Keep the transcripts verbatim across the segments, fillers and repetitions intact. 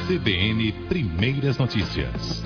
C B N Primeiras Notícias.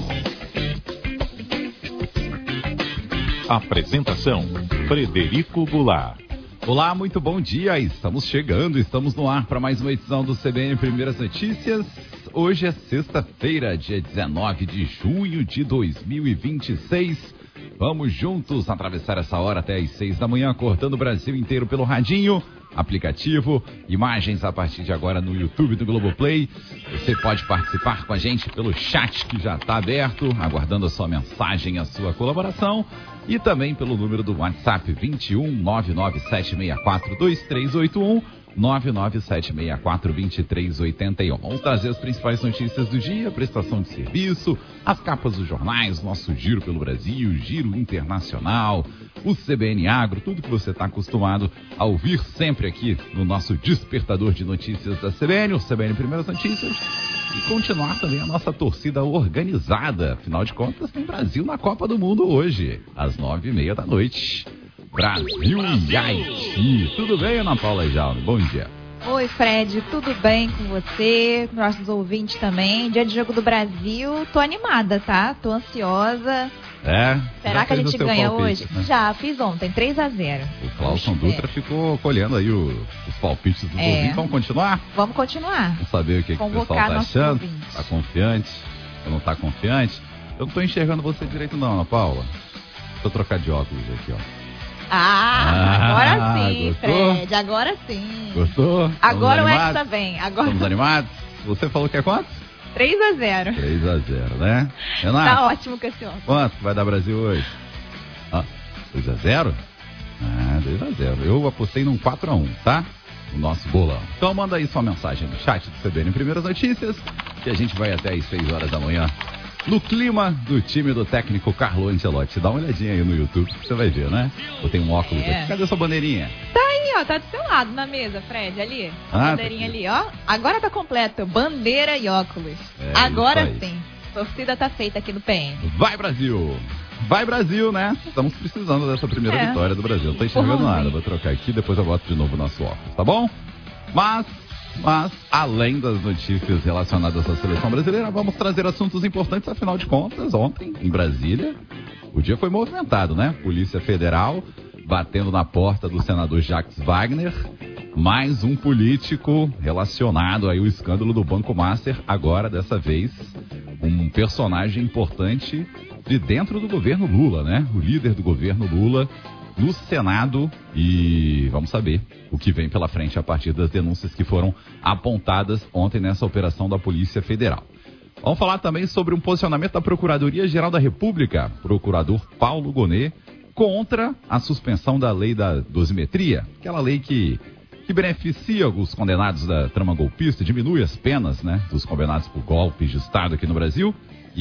Apresentação: Frederico Goulart. Olá, muito bom dia. Estamos chegando, estamos no ar para mais uma edição do C B N Primeiras Notícias. Hoje é sexta-feira, dia dezenove de junho de dois mil e vinte e seis. Vamos juntos atravessar essa hora até às seis da manhã, cortando o Brasil inteiro pelo radinho, aplicativo, imagens a partir de agora no YouTube do Globoplay. Você pode participar com a gente pelo chat que já está aberto, aguardando a sua mensagem, a sua colaboração, e também pelo número do WhatsApp vinte e um, nove nove sete seis quatro, dois três oito um, nove nove sete seis quatro, dois três oito um. Vamos trazer as principais notícias do dia, prestação de serviço, as capas dos jornais, nosso giro pelo Brasil, giro internacional, o C B N Agro, tudo que você está acostumado a ouvir sempre aqui no nosso despertador de notícias da C B N, o C B N Primeiras Notícias, e continuar também a nossa torcida organizada. Afinal de contas, tem Brasil na Copa do Mundo hoje, às nove e meia da noite. Brasil e Haiti. Tudo bem, Ana Paula Jaume? Bom dia. Oi, Fred. Tudo bem com você? Nossos ouvintes também. Dia de jogo do Brasil. Tô animada, tá? Tô ansiosa. É? Será que a gente ganha palpite, hoje? Né? Já, fiz ontem. três a zero. O Clauson Dutra ficou colhendo aí o, os palpites dos é. ouvintes. Vamos continuar? Vamos continuar. Vamos saber o que, que o pessoal tá achando. Ouvintes. Tá confiante? Ou não tá confiante? Eu não tô enxergando você direito não, Ana Paula. Deixa eu trocar de óculos aqui, ó. Ah, ah, agora sim, gostou? Fred, agora sim. Gostou? Agora o Hexa vem. Agora... Estamos animados? Você falou que é quanto? três a zero. três a zero, né? Renato? Tá ótimo com esse óculos. Quanto vai dar Brasil hoje? Ah, dois a zero? Ah, dois a zero. Eu apostei num quatro a um, tá? O nosso bolão. Então manda aí sua mensagem no chat do C B N Primeiras Notícias, que a gente vai até às seis horas da manhã. No clima do time do técnico Carlo Ancelotti. Dá uma olhadinha aí no YouTube que você vai ver, né? Eu tenho um óculos é. aqui. Cadê sua bandeirinha? Tá aí, ó. Tá do seu lado na mesa, Fred. Ali. A ah, bandeirinha tá ali, ó. Agora tá completo. Bandeira e óculos. É, agora sim. A torcida tá feita aqui no P M. Vai, Brasil! Vai, Brasil, né? Estamos precisando dessa primeira é. vitória do Brasil. Não tô enxergando Porra, nada. Vou trocar aqui, depois eu boto de novo o nosso óculos, tá bom? Mas... Mas, além das notícias relacionadas à seleção brasileira, vamos trazer assuntos importantes. Afinal de contas, ontem, em Brasília, o dia foi movimentado, né? Polícia Federal batendo na porta do senador Jacques Wagner. Mais um político relacionado aí ao escândalo do Banco Master. Agora, dessa vez, um personagem importante de dentro do governo Lula, né? O líder do governo Lula no Senado, e vamos saber o que vem pela frente a partir das denúncias que foram apontadas ontem nessa operação da Polícia Federal. Vamos falar também sobre um posicionamento da Procuradoria-Geral da República, procurador Paulo Gonet, contra a suspensão da lei da dosimetria, aquela lei que, que beneficia os condenados da trama golpista, diminui as penas, né, dos condenados por golpes de Estado aqui no Brasil,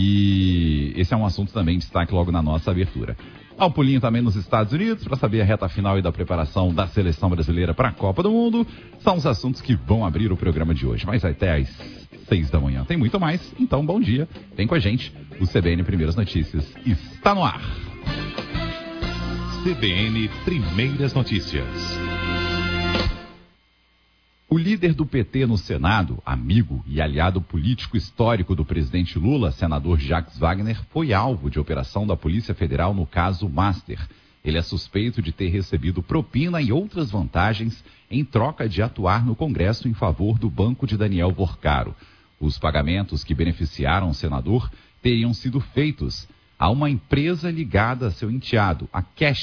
e esse é um assunto também de destaque logo na nossa abertura. Há um pulinho também nos Estados Unidos para saber a reta final e da preparação da seleção brasileira para a Copa do Mundo. São os assuntos que vão abrir o programa de hoje. Mas até às seis da manhã tem muito mais. Então, bom dia. Vem com a gente. O C B N Primeiras Notícias está no ar. C B N Primeiras Notícias. O líder do P T no Senado, amigo e aliado político histórico do presidente Lula, senador Jacques Wagner, foi alvo de operação da Polícia Federal no caso Master. Ele é suspeito de ter recebido propina e outras vantagens em troca de atuar no Congresso em favor do banco de Daniel Vorcaro. Os pagamentos que beneficiaram o senador teriam sido feitos a uma empresa ligada a seu enteado, a Cash